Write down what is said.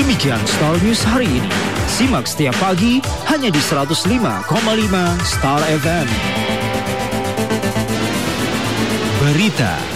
Demikian Star News hari ini. Simak setiap pagi hanya di 105,5 Star FM. Berita